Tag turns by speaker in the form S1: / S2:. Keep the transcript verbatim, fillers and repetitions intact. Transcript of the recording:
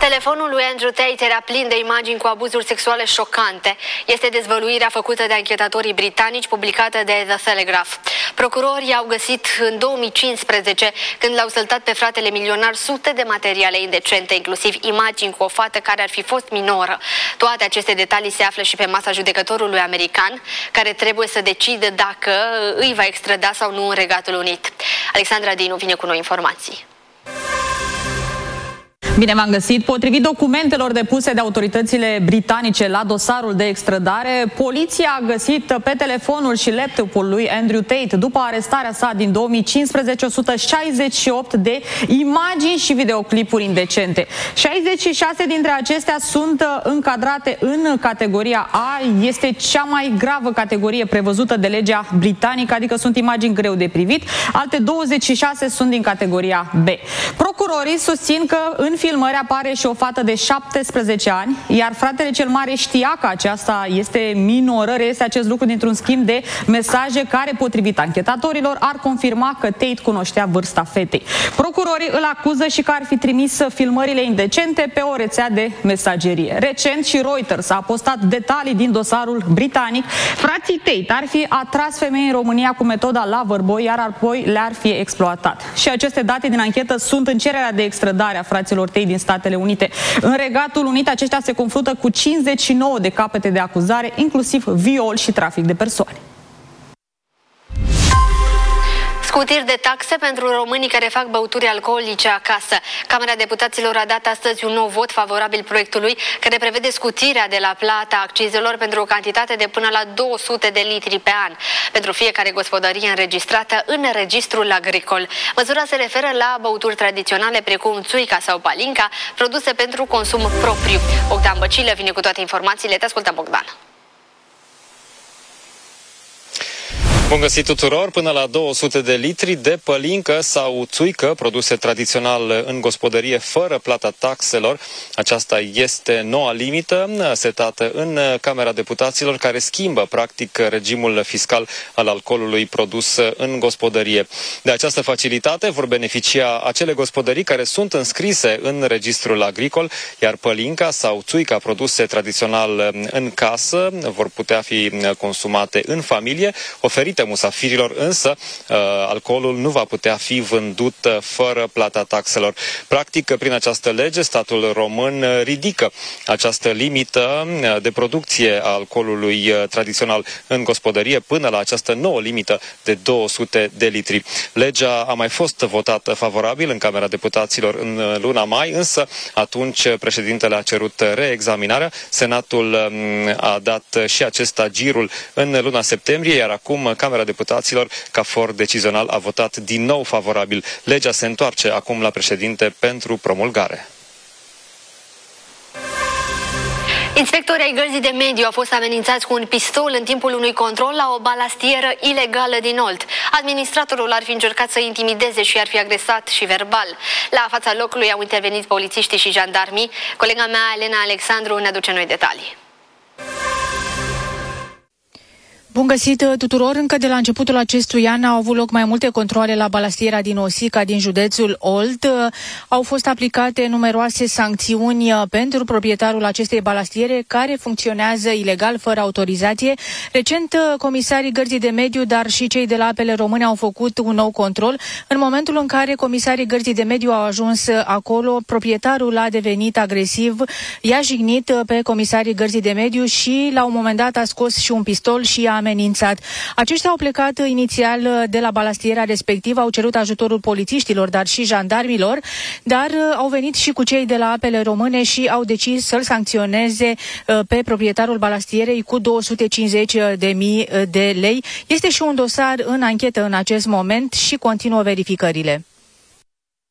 S1: Telefonul lui Andrew Tate era plin de imagini cu abuzuri sexuale șocante. Este dezvăluirea făcută de anchetatorii britanici, publicată de The Telegraph. Procurorii au găsit în două mii cincisprezece, când l-au săltat pe fratele milionar, sute de materiale indecente, inclusiv imagini cu o fată care ar fi fost minoră. Toate aceste detalii se află și pe masa judecătorului american, care trebuie să decidă dacă îi va extrada sau nu în Regatul Unit. Alexandra Dinu vine cu noi informații.
S2: Bine v-am găsit! Potrivit documentelor depuse de autoritățile britanice la dosarul de extradare, poliția a găsit pe telefonul și laptopul lui Andrew Tate, după arestarea sa din două mii cincisprezece, o sută șaizeci și opt de imagini și videoclipuri indecente. șaizeci și șase dintre acestea sunt încadrate în categoria A, este cea mai gravă categorie prevăzută de legea britanică, adică sunt imagini greu de privit. Alte douăzeci și șase sunt din categoria B. Procurorii susțin că în filmări apare și o fată de șaptesprezece ani, iar fratele cel mare știa că aceasta este minoră. Reiese acest lucru dintr-un schimb de mesaje care, potrivit anchetatorilor, ar confirma că Tate cunoștea vârsta fetei. Procurorii îl acuză și că ar fi trimis filmările indecente pe o rețea de mesagerie. Recent și Reuters a postat detalii din dosarul britanic. Frații Tate ar fi atras femei în România cu metoda Loverboy, iar apoi le-ar fi exploatat. Și aceste date din anchetă sunt în cererea de extradare a fraților Tate din Statele Unite. În Regatul Unit, aceștia se confruntă cu cincizeci și nouă de capete de acuzare, inclusiv viol și trafic de persoane.
S1: Scutiri de taxe pentru românii care fac băuturi alcoolice acasă. Camera Deputaților a dat astăzi un nou vot favorabil proiectului, care prevede scutirea de la plata accizelor pentru o cantitate de până la două sute de litri pe an, pentru fiecare gospodărie înregistrată în registrul agricol. Măsura se referă la băuturi tradiționale precum țuica sau palinca, produse pentru consum propriu. Bogdan Băcilă vine cu toate informațiile. Te ascultăm, Bogdan.
S3: Bun găsit tuturor! Până la două sute de litri de pălincă sau țuică, produse tradițional în gospodărie fără plata taxelor. Aceasta este noua limită setată în Camera Deputaților, care schimbă practic regimul fiscal al alcoolului produs în gospodărie. De această facilitate vor beneficia acele gospodării care sunt înscrise în registrul agricol, iar pălinca sau țuica, produse tradițional în casă, vor putea fi consumate în familie, oferite musafirilor, însă alcoolul nu va putea fi vândut fără plata taxelor. Practic, prin această lege, statul român ridică această limită de producție a alcoolului tradițional în gospodărie până la această nouă limită de două sute de litri. Legea a mai fost votată favorabil în Camera Deputaților în luna mai, însă atunci președintele a cerut reexaminarea. Senatul a dat și acesta girul în luna septembrie, iar acum Camera Deputaților, ca for decizional, a votat din nou favorabil. Legea se întoarce acum la președinte pentru promulgare.
S1: Inspectorii ai Gărzii de Mediu au fost amenințați cu un pistol în timpul unui control la o balastieră ilegală din Olt. Administratorul ar fi încercat să intimideze și ar fi agresat și verbal. La fața locului au intervenit polițiștii și jandarmii. Colega mea, Elena Alexandru, ne aduce noi detalii.
S4: Bun găsit tuturor! Încă de la începutul acestui an au avut loc mai multe controale la balastiera din Osica, din județul Olt. Au fost aplicate numeroase sancțiuni pentru proprietarul acestei balastiere, care funcționează ilegal, fără autorizație. Recent, comisarii Gărzii de Mediu, dar și cei de la Apele Române au făcut un nou control. În momentul în care comisarii Gărzii de Mediu au ajuns acolo, proprietarul a devenit agresiv, i-a jignit pe comisarii Gărzii de Mediu și la un moment dat a scos și un pistol și a amenințat. Aceștia au plecat inițial de la balastiera respectivă, au cerut ajutorul polițiștilor, dar și jandarmilor, dar au venit și cu cei de la Apele Române și au decis să-l sancționeze pe proprietarul balastierei cu două sute cincizeci de mii de lei. Este și un dosar în anchetă în acest moment și continuă verificările.